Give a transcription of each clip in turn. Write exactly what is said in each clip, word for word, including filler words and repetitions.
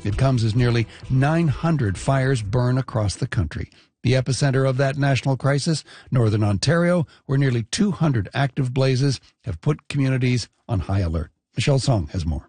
It comes as nearly nine hundred fires burn across the country. The epicenter of that national crisis, Northern Ontario, where nearly two hundred active blazes have put communities on high alert. Michelle Song has more.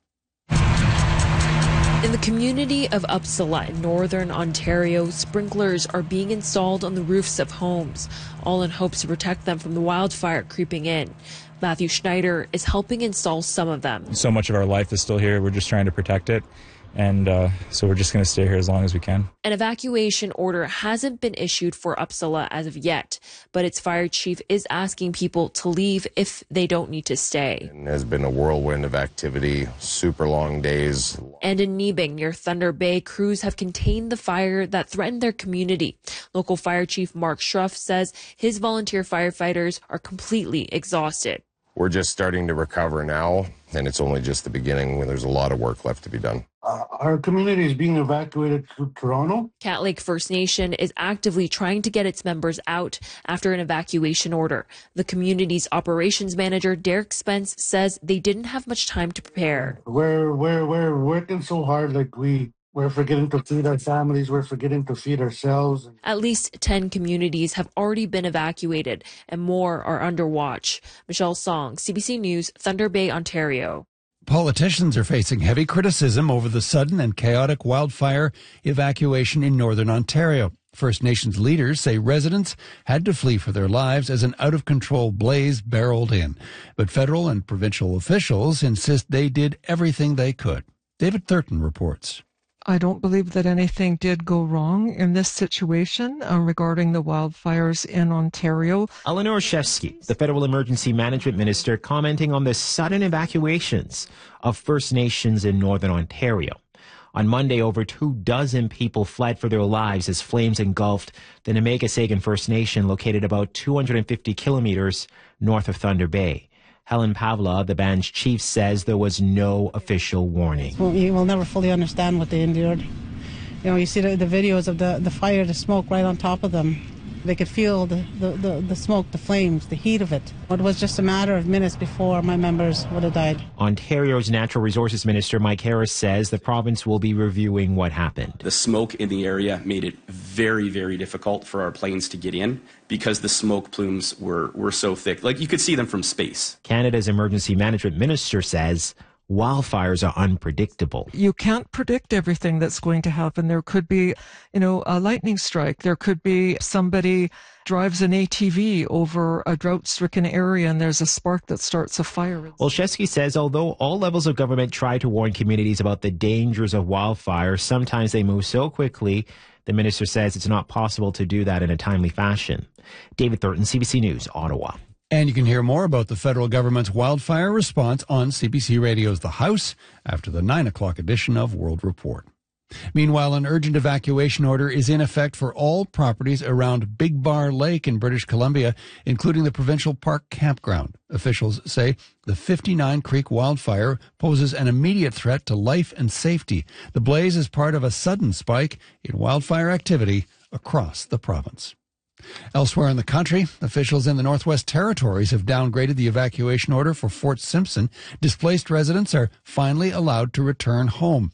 In the community of Uppsala in Northern Ontario, sprinklers are being installed on the roofs of homes, all in hopes to protect them from the wildfire creeping in. Matthew Schneider is helping install some of them. So much of our life is still here. We're just trying to protect it. And uh, so we're just going to stay here as long as we can. An evacuation order hasn't been issued for Uppsala as of yet, but its fire chief is asking people to leave if they don't need to stay. It has been a whirlwind of activity, super long days. And in Nibing, near Thunder Bay, crews have contained the fire that threatened their community. Local fire chief Mark Schruff says his volunteer firefighters are completely exhausted. We're just starting to recover now, and it's only just the beginning when there's a lot of work left to be done. Uh, our community is being evacuated to Toronto. Cat Lake First Nation is actively trying to get its members out after an evacuation order. The community's operations manager, Derek Spence, says they didn't have much time to prepare. We're, we're, we're working so hard, like we... We're forgetting to feed our families. We're forgetting to feed ourselves. At least ten communities have already been evacuated and more are under watch. Michelle Song, C B C News, Thunder Bay, Ontario. Politicians are facing heavy criticism over the sudden and chaotic wildfire evacuation in Northern Ontario. First Nations leaders say residents had to flee for their lives as an out-of-control blaze barreled in. But federal and provincial officials insist they did everything they could. David Thurton reports. I don't believe that anything did go wrong in this situation uh, regarding the wildfires in Ontario. Eleanor Shevsky, the Federal Emergency Management Minister, commenting on the sudden evacuations of First Nations in Northern Ontario. On Monday, over two dozen people fled for their lives as flames engulfed the Nemaga-Sagan First Nation, located about two hundred fifty kilometers north of Thunder Bay. Helen Pavla, the band's chief, says there was no official warning. Well, you will never fully understand what they endured. You know, you see the, the videos of the, the fire, the smoke right on top of them. They could feel the, the, the, the smoke, the flames, the heat of it. It was just a matter of minutes before my members would have died. Ontario's Natural Resources Minister Mike Harris says the province will be reviewing what happened. The smoke in the area made it very, very difficult for our planes to get in because the smoke plumes were, were so thick. Like, you could see them from space. Canada's Emergency Management Minister says wildfires are unpredictable. You can't predict everything that's going to happen. There could be, you know, a lightning strike. There could be somebody drives an A T V over a drought-stricken area and there's a spark that starts a fire. Olszewski says although all levels of government try to warn communities about the dangers of wildfire, sometimes they move so quickly, the minister says it's not possible to do that in a timely fashion. David Thurton, C B C News, Ottawa. And you can hear more about the federal government's wildfire response on C B C Radio's The House after the nine o'clock edition of World Report. Meanwhile, an urgent evacuation order is in effect for all properties around Big Bar Lake in British Columbia, including the Provincial Park Campground. Officials say the fifty-nine Creek wildfire poses an immediate threat to life and safety. The blaze is part of a sudden spike in wildfire activity across the province. Elsewhere in the country, officials in the Northwest Territories have downgraded the evacuation order for Fort Simpson. Displaced residents are finally allowed to return home,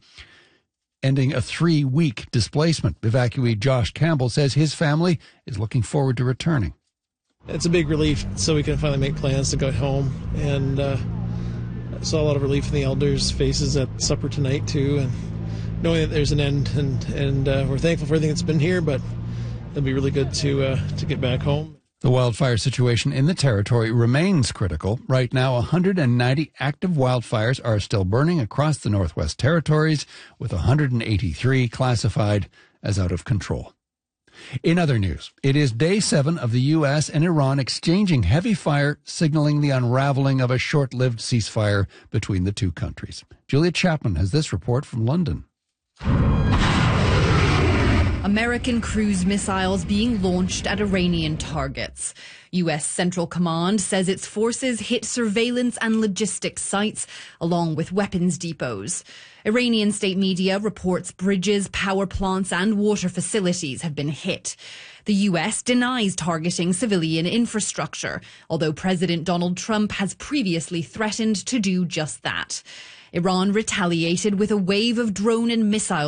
ending a three-week displacement. Evacuee Josh Campbell says his family is looking forward to returning. It's a big relief, so we can finally make plans to go home. And uh, I saw a lot of relief in the elders' faces at supper tonight, too, and knowing that there's an end. And, and uh, we're thankful for everything that's been here, but it'll be really good to uh, to get back home. The wildfire situation in the territory remains critical. Right now, one hundred ninety active wildfires are still burning across the Northwest Territories, with one hundred eighty-three classified as out of control. In other news, it is day seven of the U S and Iran exchanging heavy fire, signaling the unraveling of a short-lived ceasefire between the two countries. Julia Chapman has this report from London. American cruise missiles being launched at Iranian targets. U S Central Command says its forces hit surveillance and logistics sites, along with weapons depots. Iranian state media reports bridges, power plants and water facilities have been hit. The U S denies targeting civilian infrastructure, although President Donald Trump has previously threatened to do just that. Iran retaliated with a wave of drone and missile